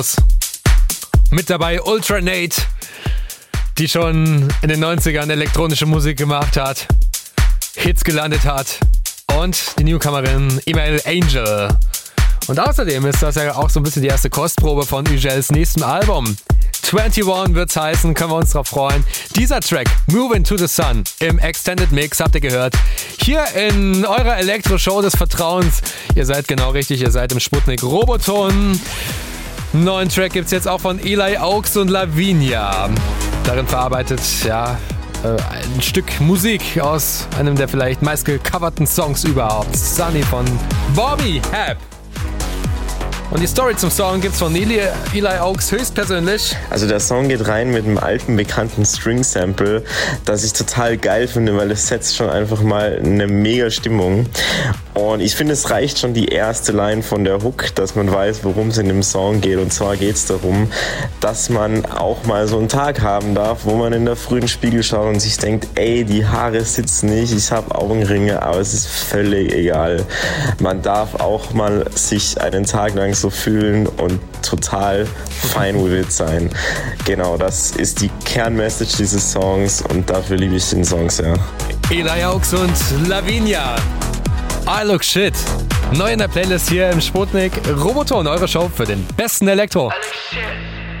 Mit dabei Ultranate, die schon in den 90ern elektronische Musik gemacht hat, Hits gelandet hat, und die Newcomerin Email Angel. Und außerdem ist das ja auch so ein bisschen die erste Kostprobe von Ugels nächstem Album. 21 wird's heißen, können wir uns drauf freuen. Dieser Track, Move Into the Sun, im Extended Mix, habt ihr gehört. Hier in eurer Elektro-Show des Vertrauens. Ihr seid genau richtig, ihr seid im Sputnik Roboton. Einen neuen Track gibt's jetzt auch von Eli Oaks und Lavinia. Darin verarbeitet, ein Stück Musik aus einem der vielleicht meistgecoverten Songs überhaupt. Sunny von Bobby Hap. Und die Story zum Song gibt's von Eli Oaks höchstpersönlich. Also der Song geht rein mit einem alten, bekannten String-Sample, das ich total geil finde, weil es setzt schon einfach mal eine mega Stimmung. Und ich finde, es reicht schon die erste Line von der Hook, dass man weiß, worum es in dem Song geht. Und zwar geht es darum, dass man auch mal so einen Tag haben darf, wo man in der frühen Spiegel schaut und sich denkt, ey, die Haare sitzen nicht, ich habe Augenringe, aber es ist völlig egal. Man darf auch mal sich einen Tag lang so fühlen und total fine with it sein. Genau, das ist die Kernmessage dieses Songs und dafür liebe ich den Song sehr. Eli Oaks und Lavinia. I Look Shit. Neu in der Playlist hier im Sputnik Roboton, eure Show für den besten Elektro. I look shit.